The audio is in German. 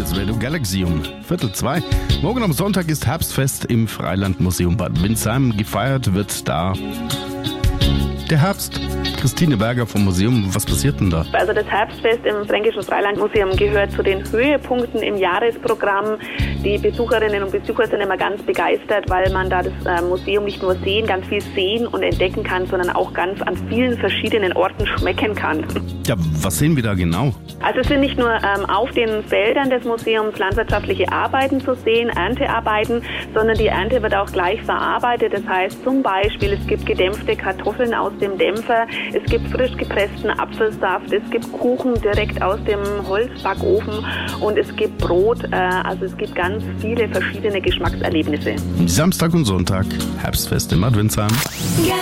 ist Radio Galaxy um 1:45. Morgen am Sonntag ist Herbstfest im Freilandmuseum Bad Windsheim. Gefeiert wird da der Herbst. Christine Berger vom Museum, was passiert denn da? Also das Herbstfest im Fränkischen Freilandmuseum gehört zu den Höhepunkten im Jahresprogramm. Die Besucherinnen und Besucher sind immer ganz begeistert, weil man da das Museum nicht nur ganz viel sehen und entdecken kann, sondern auch ganz an vielen verschiedenen Orten schmecken kann. Ja, was sehen wir da genau? Also es sind nicht nur auf den Feldern des Museums landwirtschaftliche Arbeiten zu sehen, Erntearbeiten, sondern die Ernte wird auch gleich verarbeitet. Das heißt zum Beispiel, es gibt gedämpfte Kartoffeln aus dem Dämpfer, es gibt frisch gepressten Apfelsaft, es gibt Kuchen direkt aus dem Holzbackofen und es gibt Brot. Also es gibt ganz viele verschiedene Geschmackserlebnisse. Samstag und Sonntag, Herbstfest in Bad Windsheim.